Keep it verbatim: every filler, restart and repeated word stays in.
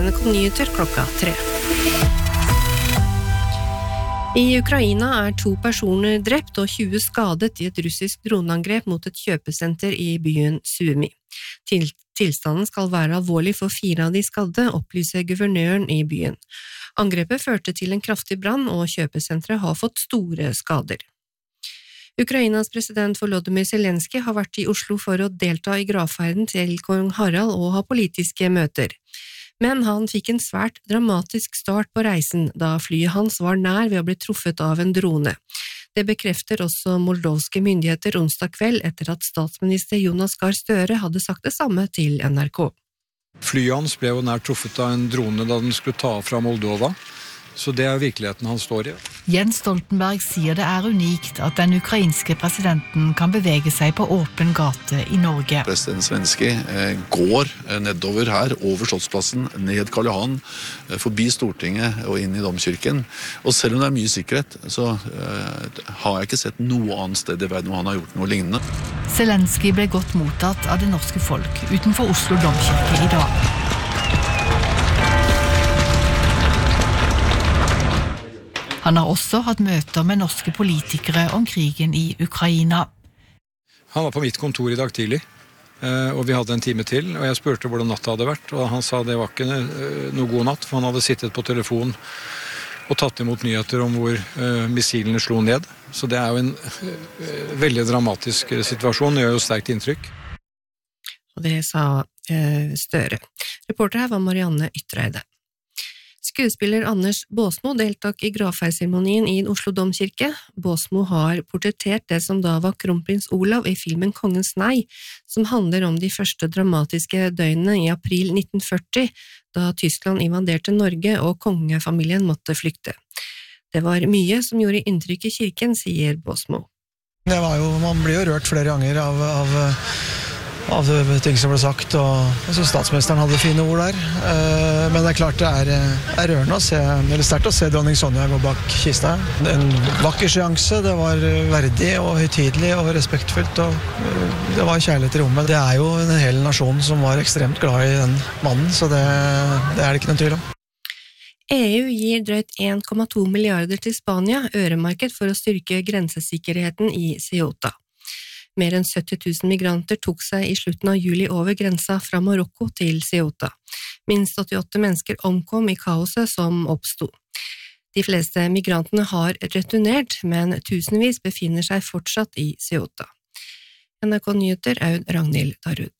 N R K-nyheter klokka tre. I Ukraina er to personer drept og tjue skadet i et russisk droneangrep mot et kjøpesenter i byen Sumy. Til Tilstanden skal være alvorlig for fire av de skadde, opplyser guvernøren i byen. Angrepet førte til en kraftig brann, og kjøpesenteret har fått store skader. Ukrainas president Volodymyr Zelensky har vært i Oslo for å delta i gravferden til kong Harald og ha politiske møter. Men han fikk en svært dramatisk start på reisen, da flyet hans var nær ved å bli truffet av en drone. Det bekrefter også moldovske myndigheter onsdag kveld etter at statsminister Jonas Gahr Støre hadde sagt det samme til N R K. Flyet hans ble jo nær truffet av en drone da den skulle ta av fra Moldova, så det er virkeligheten han står i. Jens Stoltenberg sier det er unikt at den ukrainske presidenten kan bevege seg på åpen gate i Norge. President Zelensky går nedover her, over Slottsplassen, ned Karl Johan, forbi Stortinget og inn i Domkirken. Og selv om det er mye sikkerhet, så uh, har jeg ikke sett noe annet sted i verden hvor han har gjort noe lignende. Zelensky ble godt mottatt av det norske folk utenfor Oslo Domkirke i dag. Han har også hatt møter med norske politikere om krigen i Ukraina. Han var på mitt kontor i dag tidlig, og vi hadde en time til, og jeg spurte hvordan natta hadde vært, og han sa det var ikke noe god natt, for han hadde sittet på telefon og tatt imot nyheter om hvor missilene slo ned. Så det er jo en veldig dramatisk situasjon, det gjør jo sterkt inntrykk. Og det sa Støre. Reporter her var Marianne Ytreide. Skuespiller Anders Båsmo deltok i gravferdsseremonien i Oslo Domkirke. Båsmo har portrettert det som da var kronprins Olav i filmen Kongens Nei, som handler om de første dramatiske døgnene i april nitten førti, da Tyskland invaderte Norge og kongefamilien måtte flykte. Det var mye som gjorde inntrykk i kirken, sier Båsmo. Det var jo, man blir jo rørt flere ganger av, av av ting som ble sagt, og jeg synes statsministeren hadde fine ord der. Men det er klart det er, er rørende å se, eller sterkt å se dronning Sonja gå bak kista. En vakker seanse, det var verdig og høytidelig og respektfullt, og det var kjærlighet i rommet. Det er jo en hel nasjon som var ekstremt glad i den mannen, så det, det er det ikke noen tvil om. E U gir drøyt en komma to milliarder til Spania, øremarked for å styrke grensesikkerheten i Ceuta. Mer enn sytti tusen migranter tok seg i slutten av juli over grensa fra Marokko til Ceuta. Minst åttiåtte mennesker omkom i kaoset som oppstod. De fleste migrantene har returnert, men tusenvis befinner seg fortsatt i Ceuta. N R K-nyheter Aud Ragnhild Darud.